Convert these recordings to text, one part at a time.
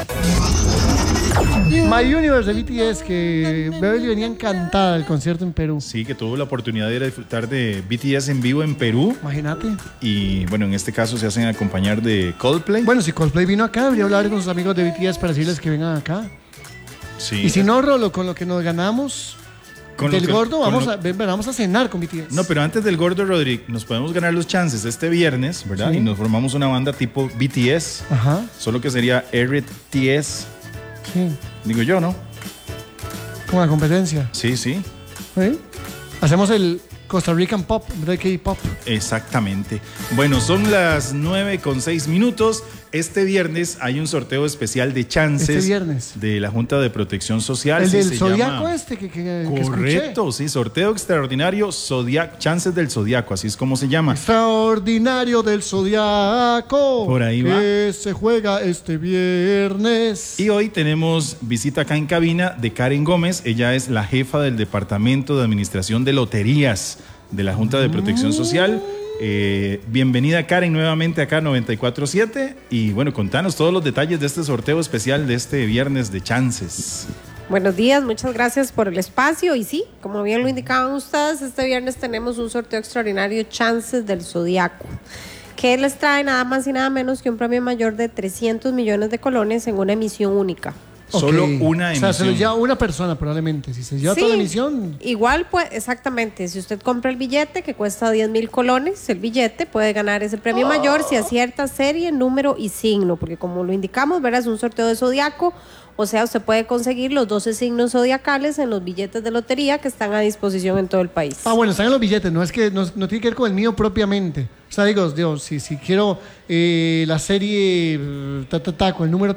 My Universe de BTS, que Beverly venía encantada del concierto en Perú. Sí, que tuvo la oportunidad de ir a disfrutar de BTS en vivo en Perú. Imagínate. Y bueno, en este caso se hacen acompañar de Coldplay. Bueno, si Coldplay vino acá, debería hablar con sus amigos de BTS para decirles que vengan acá. Sí. Y si no, Rolo, con lo que nos ganamos del gordo, vamos a cenar con BTS. No, pero antes del gordo, Rodrigo, nos podemos ganar los chances este viernes, ¿verdad? Sí. Y nos formamos una banda tipo BTS. Ajá. Solo que sería RTS. Sí. Digo yo, ¿no? Con la competencia. Sí, sí. ¿Sí? Hacemos el Costa Rican Pop, de K-Pop. Exactamente. Bueno, son las 9:06. Este viernes hay un sorteo especial de chances. Este viernes. De la Junta de Protección Social. El sí, del se Zodiaco llama. que Correcto, sí. Sorteo extraordinario, chances del Zodiaco, así es como se llama. Extraordinario del Zodiaco. Por ahí va. Que se juega este viernes. Y hoy tenemos visita acá en cabina de Karen Gómez. Ella es la jefa del Departamento de Administración de Loterías de la Junta de Protección Social. Bienvenida, Karen, nuevamente acá a 94.7. Y bueno, contanos todos los detalles de este sorteo especial de este viernes de chances. Buenos días, muchas gracias por el espacio. Y sí, como bien lo indicaban ustedes, este viernes tenemos un sorteo extraordinario Chances del Zodiaco, que les trae nada más y nada menos que un premio mayor de 300 millones de colones en una emisión única. Solo una emisión. O sea, se lo lleva una persona probablemente. Si se lleva toda la emisión. Igual, pues, exactamente. Si usted compra el billete que cuesta 10,000 colones, el billete puede ganar ese premio mayor si acierta serie, número y signo. Porque como lo indicamos, ¿verdad? Es un sorteo de zodiaco. O sea, usted puede conseguir los 12 signos zodiacales en los billetes de lotería que están a disposición en todo el país. Ah, bueno, están en los billetes. No es que no tiene que ver con el mío propiamente. O sea, digo, si quiero la serie con el número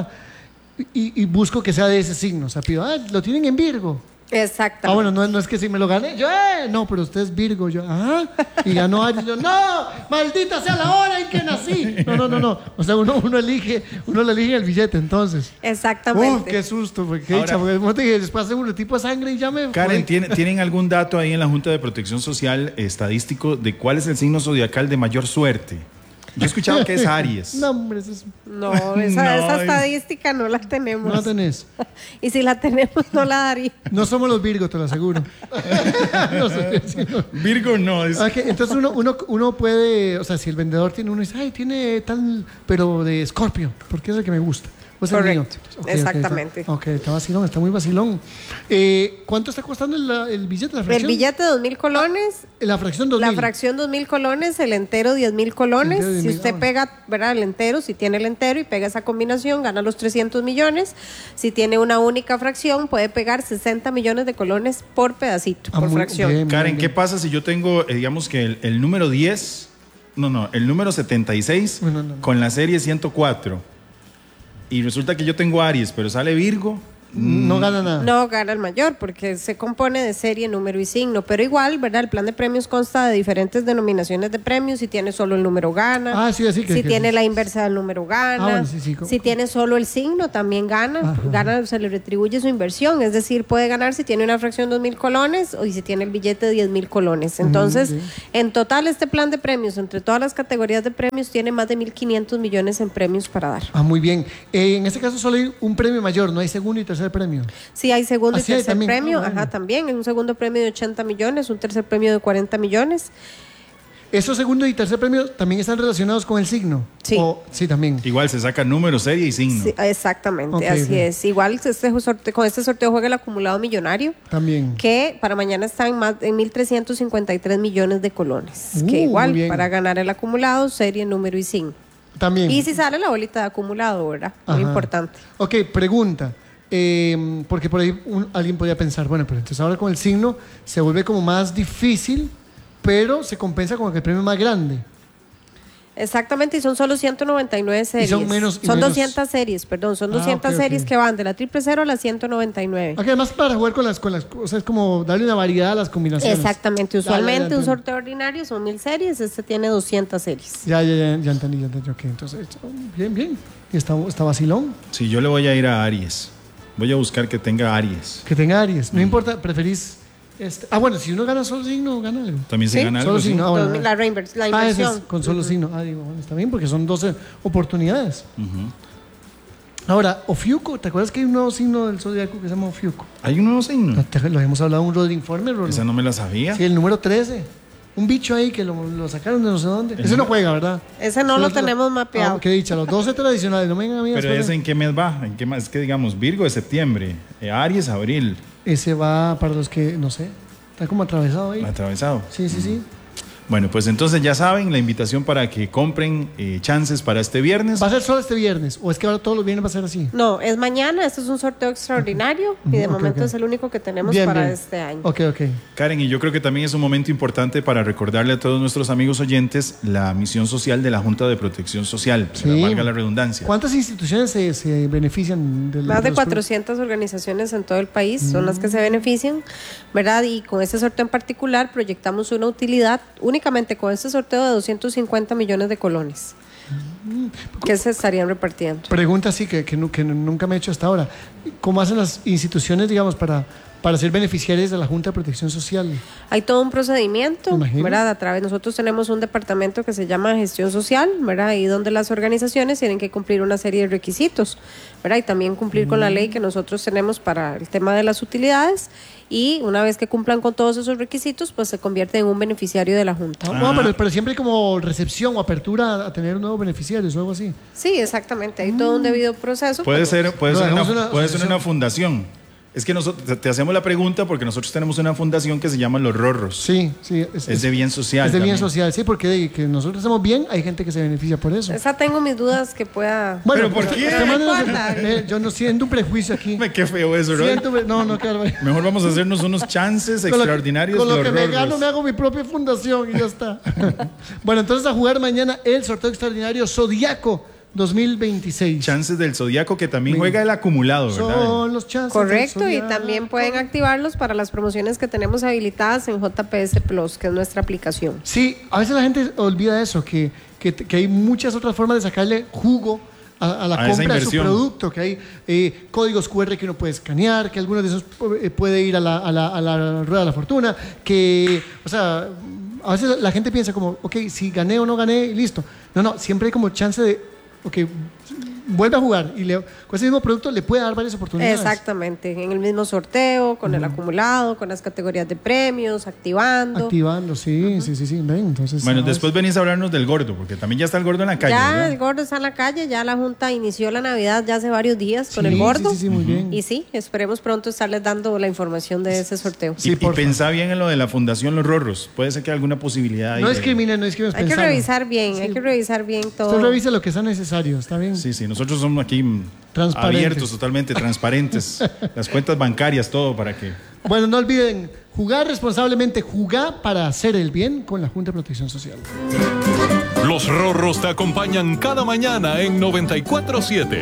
y busco que sea de ese signo. O sea, pido, lo tienen en Virgo. Exactamente. Ah, bueno, no es que si me lo gané, yo, no, pero usted es Virgo, yo, y ganó Aries, yo, no, maldita sea la hora en que nací. No. O sea, uno lo elige en el billete, entonces. Exactamente. Qué susto, porque como te dije, después hace un tipo de sangre y ya me... Karen, ¿tienen algún dato ahí en la Junta de Protección Social estadístico de cuál es el signo zodiacal de mayor suerte? Yo he escuchado que es Aries. No, hombre, eso es... esa estadística no la tenemos. No la tenés. Y si la tenemos, no la daría. No somos los Virgos, te lo aseguro. Virgo no es. Entonces uno puede, o sea, si el vendedor tiene uno, dice, tiene tal, pero de Escorpio, porque es el que me gusta. Pues correcto, exactamente. Está vacilón, está muy vacilón. ¿Cuánto está costando el billete? La fracción? El billete 2,000 colones. La fracción 2,000. La fracción 2,000 colones, el entero 10,000 colones. Si usted pega, ¿verdad? El entero, si tiene el entero y pega esa combinación, gana los 300 millones. Si tiene una única fracción, puede pegar 60 millones de colones por pedacito, por fracción. Bien, Karen, bien. ¿qué pasa si yo tengo, digamos que el número 10, el número 76 con la serie 104? Y resulta que yo tengo Aries, pero sale Virgo. No gana nada. No gana el mayor porque se compone de serie, número y signo. Pero igual, ¿verdad? El plan de premios consta de diferentes denominaciones de premios. Si tiene solo el número, gana. Ah, sí, así que... Si tiene la inversa del número, gana. Bueno, sí. Si tiene solo el signo, también gana. Ajá. Gana, se le retribuye su inversión. Es decir, puede ganar si tiene una fracción 2,000 colones o si tiene el billete de 10,000 colones. Entonces, en total, este plan de premios, entre todas las categorías de premios, tiene más de 1,500 millones en premios para dar. Ah, muy bien. En este caso solo hay un premio mayor, no hay segundo y tercer premio. Sí, hay segundo y sí, tercer también. premio. Bueno. También. Un segundo premio de 80 millones, un tercer premio de 40 millones. ¿Esos segundo y tercer premios también están relacionados con el signo? Sí. Sí, también. Igual se saca número, serie y signo. Sí, exactamente, Ok, así bien. es. Igual con este sorteo juega el acumulado millonario, También. que para mañana está en 1,353 millones de colones. Que muy igual, bien. para ganar el acumulado, serie, número y signo. También. Y si sale la bolita de acumulado, ¿verdad? Muy Ajá. importante. Ok, pregunta. Porque por ahí alguien podría pensar, bueno, pero entonces ahora con el signo se vuelve como más difícil, pero se compensa con que el premio es más grande. Exactamente, y son solo 199 series. son menos- son menos- 200 series, perdón, son 200 ok, series ok. que van de la 000 a la 199. Ok, además para jugar con las o sea, es como darle una variedad a las combinaciones. Exactamente, usualmente Ya un sorteo ordinario son 1,000 series, este tiene 200 series. Ya entendí. Ok, entonces, bien. Y está vacilón. Sí, yo le voy a ir a Aries. Voy a buscar que tenga Aries. Que tenga Aries. No importa, preferís... bueno, si uno gana solo signo, gana algo. También se Sí, gana algo. Solo ¿sí? signo. Bueno. La ese inversión. es con solo signo. Digo, bueno, está bien porque son 12 oportunidades. Ahora, Ofiuco, ¿te acuerdas que hay un nuevo signo del zodiaco que se llama Ofiuco? ¿Hay un nuevo signo? Lo habíamos hablado en un Rodri Informe, Rolo. Esa no me la sabía. Sí, el número 13. Un bicho ahí que lo sacaron de no sé dónde. Ese no juega, ¿verdad? Ese no lo tenemos mapeado. Qué dicha, los 12 tradicionales, no me vengan a mí. Pero ese, ¿en qué mes va? ¿En qué mes? Es que digamos, Virgo es septiembre, Aries, abril. Ese va para los que, no sé, está como atravesado ahí. Atravesado. Sí. Bueno, pues entonces ya saben, la invitación para que compren chances para este viernes. ¿Va a ser solo este viernes? ¿O es que ahora todos los viernes va a ser así? No, es mañana. Este es un sorteo extraordinario y de momento es el único que tenemos para este año. Ok. Karen, y yo creo que también es un momento importante para recordarle a todos nuestros amigos oyentes la misión social de la Junta de Protección Social, que valga la redundancia. ¿Cuántas instituciones se benefician del Más de 400 organizaciones en todo el país son las que se benefician, ¿verdad? Y con este sorteo en particular proyectamos una utilidad únicamente con este sorteo de 250 millones de colones que se estarían repartiendo. Pregunta así que nunca me he hecho hasta ahora. ¿Cómo hacen las instituciones, digamos, para ser beneficiarias de la Junta de Protección Social? Hay todo un procedimiento, ¿verdad? Nosotros tenemos un departamento que se llama Gestión Social, ¿verdad? Y donde las organizaciones tienen que cumplir una serie de requisitos, ¿verdad? Y también cumplir con la ley que nosotros tenemos para el tema de las utilidades. Y una vez que cumplan con todos esos requisitos, pues se convierte en un beneficiario de la Junta. Pero siempre hay como recepción o apertura a tener nuevos beneficiarios o algo así. Sí, exactamente. Hay todo un debido proceso. Puede ser una fundación. Es que nosotros te hacemos la pregunta porque nosotros tenemos una fundación que se llama Los Rorros. Sí. Es de bien social. Es de bien social, sí, porque que nosotros hacemos bien, hay gente que se beneficia por eso. Esa tengo mis dudas que pueda... Bueno, ¿pero por qué? Yo no siento un prejuicio aquí. Qué feo eso, ¿no? No, claro. Mejor vamos a hacernos unos chances extraordinarios. Con lo que me gano me hago mi propia fundación y ya está. Bueno, entonces a jugar mañana el sorteo extraordinario Zodiaco 2026. Chances del Zodiaco, que también juega el acumulado, ¿verdad? Son los chances. Correcto, y también pueden activarlos para las promociones que tenemos habilitadas en JPS Plus, que es nuestra aplicación. Sí, a veces la gente olvida eso, que hay muchas otras formas de sacarle jugo a la compra de su producto, que hay códigos QR que uno puede escanear, que algunos de esos puede ir a la rueda de la fortuna, que, o sea, a veces la gente piensa como, ok, si gané o no gané, listo. No, siempre hay como chance de, ok, vuelve a jugar y con ese mismo producto le puede dar varias oportunidades. Exactamente, en el mismo sorteo, con el acumulado, con las categorías de premios, activando, sí. Ven, entonces, bueno, después venís a hablarnos del gordo, porque también ya está el gordo en la calle. Ya, ¿verdad? el gordo está en la calle, ya la Junta inició la Navidad ya hace varios días con el gordo. Sí, muy bien. Y sí, esperemos pronto estarles dando la información de ese sorteo. Y pensá bien en lo de la Fundación Los Rorros. Puede ser que haya alguna posibilidad. No discriminen, Hay que revisar bien todo. Usted revise lo que sea necesario, ¿está bien? Sí, nosotros somos aquí abiertos, totalmente transparentes. Las cuentas bancarias, todo para que... Bueno, no olviden jugar responsablemente, jugar para hacer el bien con la Junta de Protección Social. Los Rorros te acompañan cada mañana en 94.7.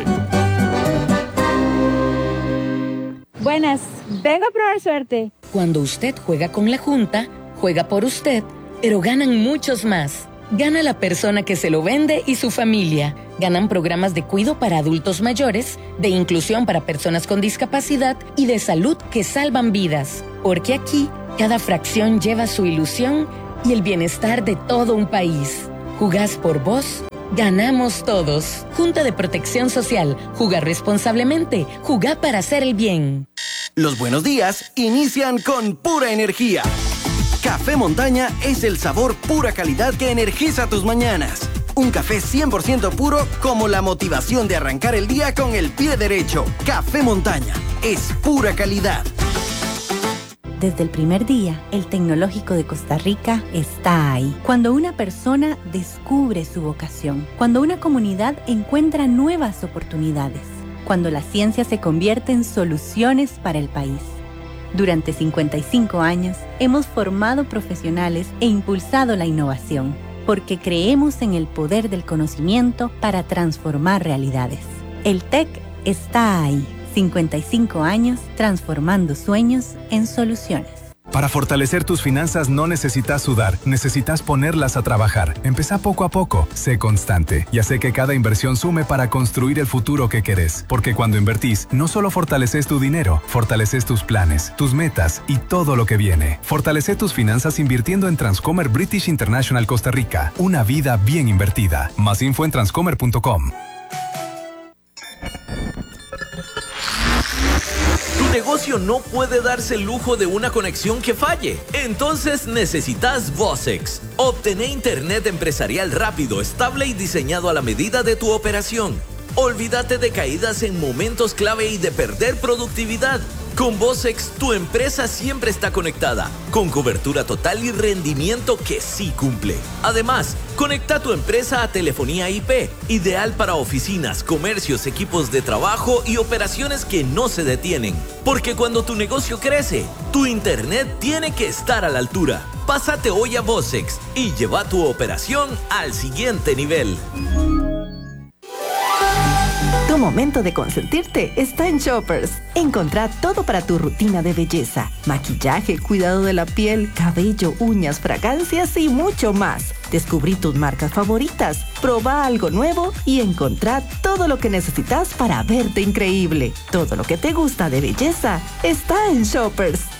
Buenas, vengo a probar suerte. Cuando usted juega con la Junta, juega por usted, pero ganan muchos más. Gana la persona que se lo vende y su familia. Ganan programas de cuidado para adultos mayores, de inclusión para personas con discapacidad y de salud que salvan vidas. Porque aquí, cada fracción lleva su ilusión y el bienestar de todo un país. ¿Jugás por vos? Ganamos todos. Junta de Protección Social. Jugar responsablemente. Jugá para hacer el bien. Los buenos días inician con pura energía. Café Montaña es el sabor pura calidad que energiza tus mañanas. Un café 100% puro como la motivación de arrancar el día con el pie derecho. Café Montaña es pura calidad. Desde el primer día, el Tecnológico de Costa Rica está ahí. Cuando una persona descubre su vocación, cuando una comunidad encuentra nuevas oportunidades, cuando la ciencia se convierte en soluciones para el país. Durante 55 años, hemos formado profesionales e impulsado la innovación, porque creemos en el poder del conocimiento para transformar realidades. El TEC está ahí. 55 años transformando sueños en soluciones. Para fortalecer tus finanzas no necesitas sudar, necesitas ponerlas a trabajar. Empezá poco a poco, sé constante y hace que cada inversión sume para construir el futuro que querés. Porque cuando invertís, no solo fortaleces tu dinero, fortaleces tus planes, tus metas y todo lo que viene. Fortalece tus finanzas invirtiendo en Transcomer British International Costa Rica. Una vida bien invertida. Más info en transcomer.com. negocio no puede darse el lujo de una conexión que falle. Entonces necesitas Vosex. Obtené internet empresarial rápido, estable y diseñado a la medida de tu operación. Olvídate de caídas en momentos clave y de perder productividad. Con Vosex, tu empresa siempre está conectada, con cobertura total y rendimiento que sí cumple. Además, conecta tu empresa a telefonía IP, ideal para oficinas, comercios, equipos de trabajo y operaciones que no se detienen. Porque cuando tu negocio crece, tu internet tiene que estar a la altura. Pásate hoy a Vosex y lleva tu operación al siguiente nivel. Tu momento de consentirte está en Shoppers. Encontrá todo para tu rutina de belleza. Maquillaje, cuidado de la piel, cabello, uñas, fragancias y mucho más. Descubrí tus marcas favoritas, probá algo nuevo y encontrá todo lo que necesitas para verte increíble. Todo lo que te gusta de belleza está en Shoppers.